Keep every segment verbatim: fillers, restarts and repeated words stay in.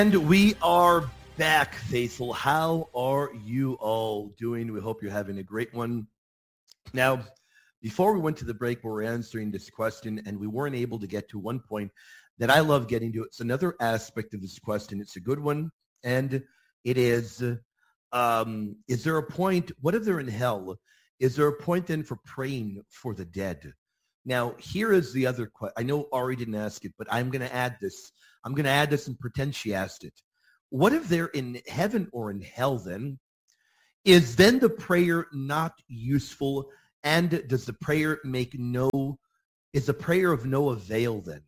And we are back, faithful. How are you all doing? We hope you're having a great one. Now, before we went to the break, we were answering this question, and we weren't able to get to one point that I love getting to. It's another aspect of this question. It's a good one, and it is, um, is there a point, what if they're in hell? Is there a point then for praying for the dead? Now, here is the other question. I know Ari didn't ask it, but I'm going to add this. I'm going to add this and pretend she asked it. What if they're in heaven or in hell then? Is then the prayer not useful? And does the prayer make no, is the prayer of no avail then?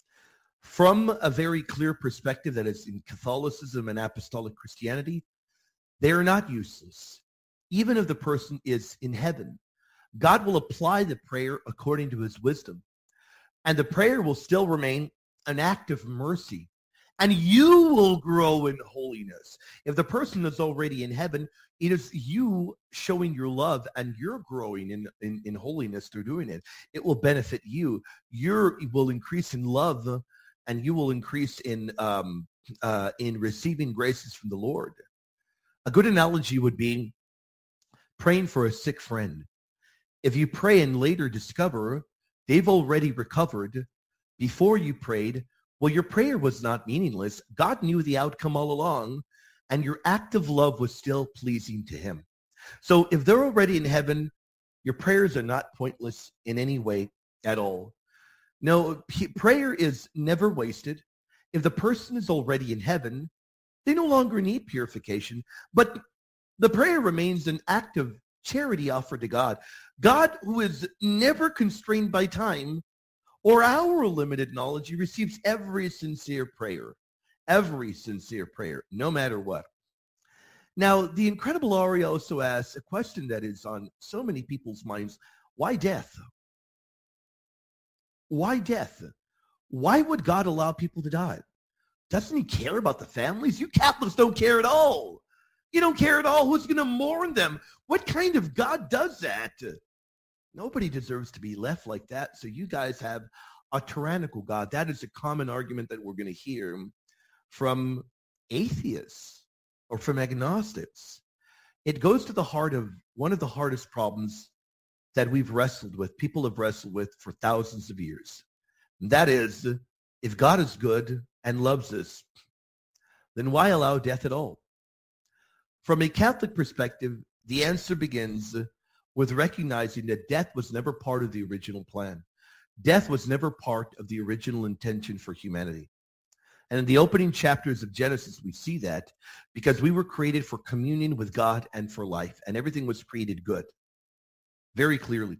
From a very clear perspective that is in Catholicism and Apostolic Christianity, they are not useless. Even if the person is in heaven, God will apply the prayer according to his wisdom. And the prayer will still remain an act of mercy. And you will grow in holiness. If the person is already in heaven, it is you showing your love and you're growing in, in, in holiness through doing it. It will benefit you. You will increase in love and you will increase in, um, uh, in receiving graces from the Lord. A good analogy would be praying for a sick friend. If you pray and later discover they've already recovered before you prayed, well, your prayer was not meaningless. God knew the outcome all along, and your act of love was still pleasing to him. So if they're already in heaven, your prayers are not pointless in any way at all. No, prayer is never wasted. If the person is already in heaven, they no longer need purification, but the prayer remains an act of charity offered to God. God, who is never constrained by time or our limited knowledge, he receives every sincere prayer, every sincere prayer, no matter what. Now, the incredible Ari also asks a question that is on so many people's minds. Why death? Why death? Why would God allow people to die? Doesn't he care about the families? You Catholics don't care at all. You don't care at all. Who's going to mourn them? What kind of God does that? Nobody deserves to be left like that. So you guys have a tyrannical God. That is a common argument that we're going to hear from atheists or from agnostics. It goes to the heart of one of the hardest problems that we've wrestled with, people have wrestled with for thousands of years. And that is, if God is good and loves us, then why allow death at all? From a Catholic perspective, the answer begins with recognizing that death was never part of the original plan. Death was never part of the original intention for humanity. And in the opening chapters of Genesis, we see that because we were created for communion with God and for life, and everything was created good, very clearly.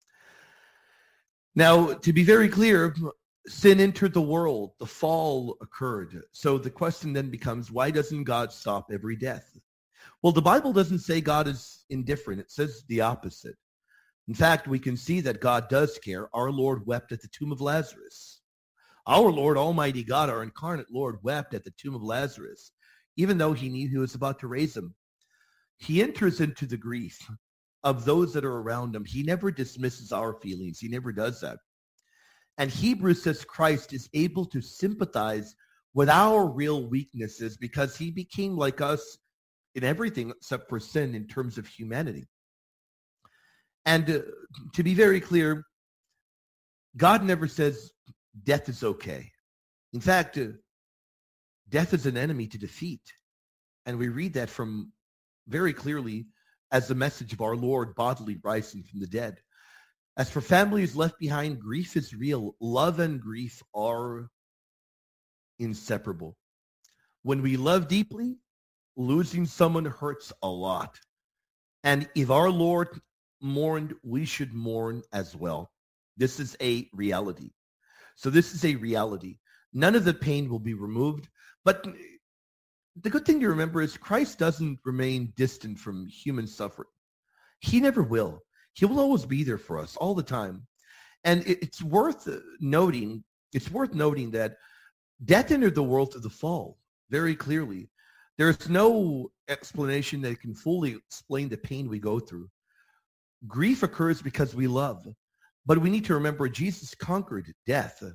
Now, to be very clear, sin entered the world, the fall occurred. So the question then becomes, why doesn't God stop every death? Well, the Bible doesn't say God is indifferent. It says the opposite. In fact, we can see that God does care. Our Lord wept at the tomb of Lazarus. Our Lord, Almighty God, our incarnate Lord, wept at the tomb of Lazarus, even though he knew he was about to raise him. He enters into the grief of those that are around him. He never dismisses our feelings. He never does that. And Hebrews says Christ is able to sympathize with our real weaknesses because he became like us in everything except for sin in terms of humanity. And uh, to be very clear, God never says death is okay. In fact, uh, death is an enemy to defeat. And we read that from very clearly as the message of our Lord bodily rising from the dead. As for families left behind, grief is real. Love and grief are inseparable. When we love deeply, losing someone hurts a lot. And if our Lord mourned, we should mourn as well. This is a reality. So this is a reality. None of the pain will be removed. But the good thing to remember is Christ doesn't remain distant from human suffering. He never will. He will always be there for us all the time. And it's worth noting, it's worth noting that death entered the world through the fall, very clearly. There's no explanation that can fully explain the pain we go through. Grief occurs because we love. But we need to remember Jesus conquered death.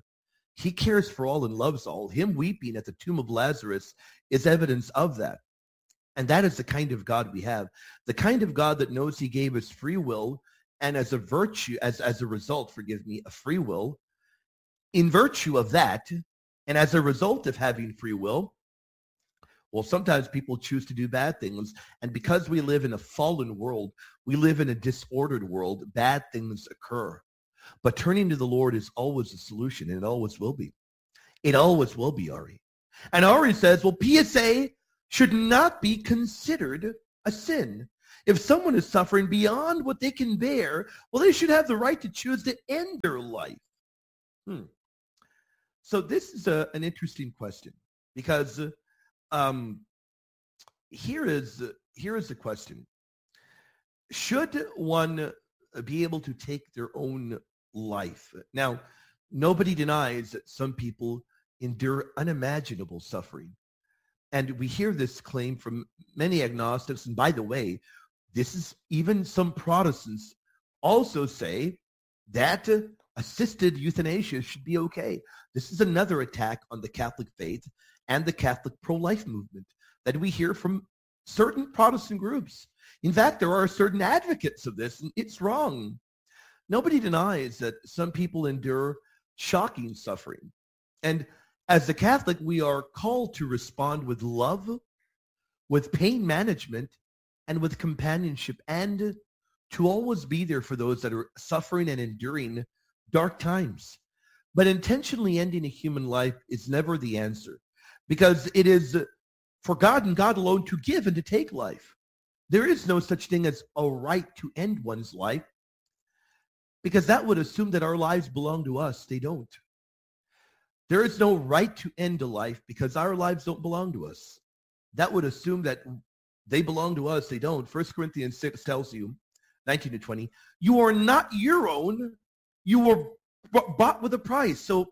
He cares for all and loves all. Him weeping at the tomb of Lazarus is evidence of that. And that is the kind of God we have. The kind of God that knows he gave us free will, and as a virtue, as, as a result, forgive me, a free will. In virtue of that, and as a result of having free will, well, sometimes people choose to do bad things. And because we live in a fallen world, we live in a disordered world, bad things occur. But turning to the Lord is always a solution, and it always will be. It always will be, Ari. And Ari says, well, P S A should not be considered a sin. If someone is suffering beyond what they can bear, well, they should have the right to choose to end their life. Hmm. So this is a, an interesting question, because uh, um, here is uh, here is the question. Should one be able to take their own life? Now, nobody denies that some people endure unimaginable suffering. And we hear this claim from many agnostics. And by the way, this is even some Protestants also say that uh, assisted euthanasia should be okay. This is another attack on the Catholic faith and the Catholic pro-life movement that we hear from certain Protestant groups. In fact, there are certain advocates of this, and it's wrong. Nobody denies that some people endure shocking suffering. And as a Catholic, we are called to respond with love, with pain management, and with companionship, and to always be there for those that are suffering and enduring dark times. But intentionally ending a human life is never the answer, because it is for God and God alone to give and to take life. There is no such thing as a right to end one's life, because that would assume that our lives belong to us. They don't. There is no right to end a life because our lives don't belong to us. That would assume that they belong to us. They don't. First Corinthians six tells you, nineteen to twenty, you are not your own. You were b- bought with a price. So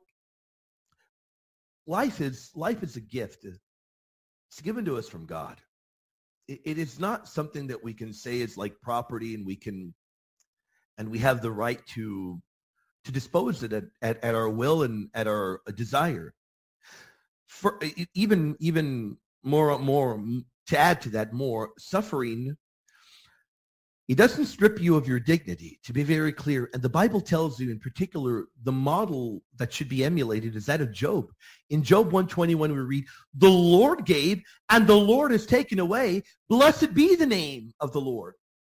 life is life is a gift. It's given to us from God. It, it is not something that we can say is like property, and we can and we have the right to to dispose it at, at, at our will and at our desire. For even even more more to add to that, more suffering, it doesn't strip you of your dignity, to be very clear. And the Bible tells you in particular, the model that should be emulated is that of Job. In Job one twenty-one, we read, the Lord gave and the Lord has taken away. Blessed be the name of the Lord.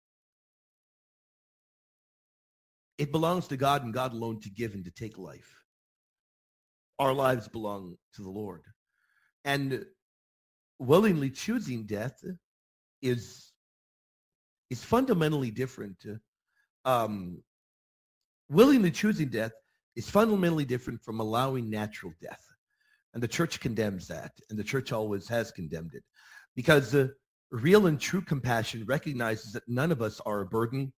It belongs to God and God alone to give and to take life. Our lives belong to the Lord. And willingly choosing death is, is fundamentally different. Um, willingly choosing death is fundamentally different from allowing natural death. And the church condemns that. And the church always has condemned it. Because uh, real and true compassion recognizes that none of us are a burden.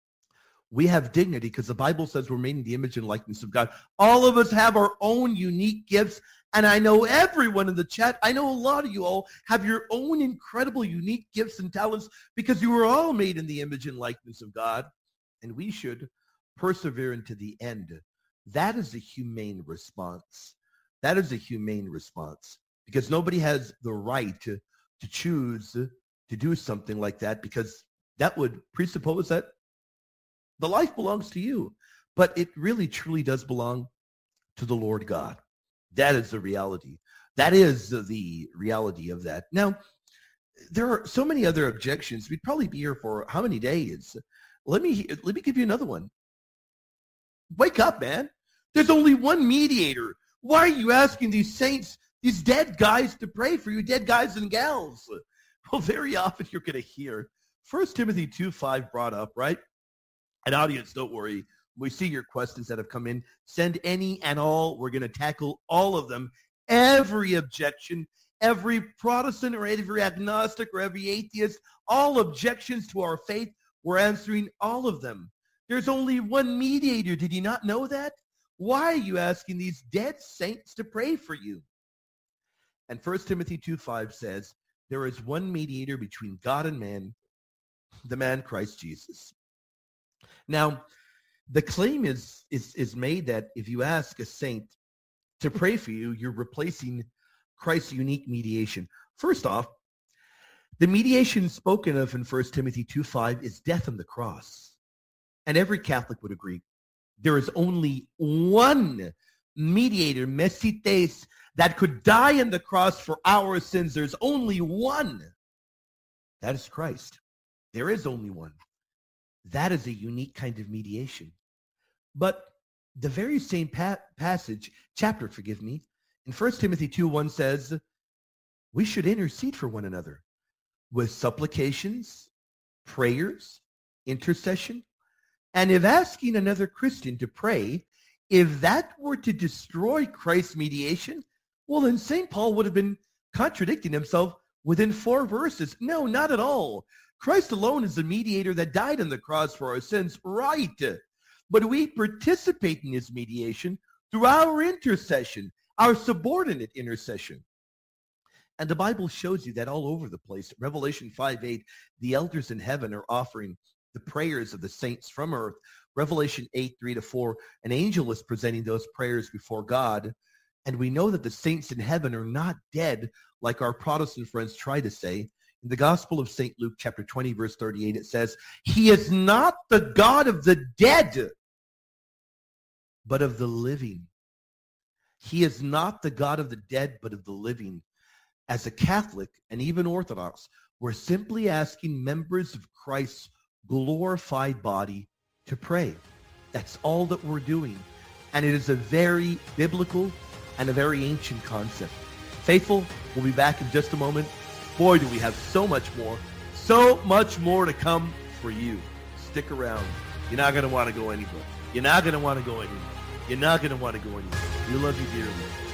We have dignity because the Bible says we're made in the image and likeness of God. All of us have our own unique gifts. And I know everyone in the chat, I know a lot of you all have your own incredible unique gifts and talents because you were all made in the image and likeness of God. And we should persevere into the end. That is a humane response. That is a humane response because nobody has the right to, to choose to do something like that, because that would presuppose that the life belongs to you, but it really truly does belong to the Lord God. That is the reality. That is the reality of that. Now, there are so many other objections. We'd probably be here for how many days? Let me, let me give you another one. Wake up, man. There's only one mediator. Why are you asking these saints, these dead guys, to pray for you, dead guys and gals? Well, very often you're going to hear First Timothy two five brought up, right? And audience, don't worry. We see your questions that have come in. Send any and all. We're going to tackle all of them. Every objection, every Protestant or every agnostic or every atheist, all objections to our faith, we're answering all of them. There's only one mediator. Did you not know that? Why are you asking these dead saints to pray for you? And First Timothy two five says, there is one mediator between God and man, the man Christ Jesus. Now, the claim is, is, is made that if you ask a saint to pray for you, you're replacing Christ's unique mediation. First off, the mediation spoken of in First Timothy two five is death on the cross. And every Catholic would agree. There is only one mediator, Mesites, that could die on the cross for our sins. There's only one. That is Christ. There is only one. That is a unique kind of mediation. But the very same pa- passage, chapter, forgive me, in First Timothy two one says, we should intercede for one another with supplications, prayers, intercession. And if asking another Christian to pray, if that were to destroy Christ's mediation, well, then Saint Paul would have been contradicting himself within four verses. No, not at all. Christ alone is the mediator that died on the cross for our sins, right? But we participate in his mediation through our intercession, our subordinate intercession. And the Bible shows you that all over the place. Revelation five eight, the elders in heaven are offering the prayers of the saints from earth. Revelation eight three to four, an angel is presenting those prayers before God. And we know that the saints in heaven are not dead like our Protestant friends try to say. In the Gospel of Saint Luke, chapter twenty, verse thirty-eight, it says, he is not the God of the dead, but of the living. He is not the God of the dead, but of the living. As a Catholic and even Orthodox, we're simply asking members of Christ's glorified body to pray. That's all that we're doing. And it is a very biblical and a very ancient concept. Faithful, we'll be back in just a moment. Boy, do we have so much more, so much more to come for you. Stick around. You're not going to want to go anywhere. You're not going to want to go anywhere. You're not going to want to go anywhere. We love you dearly.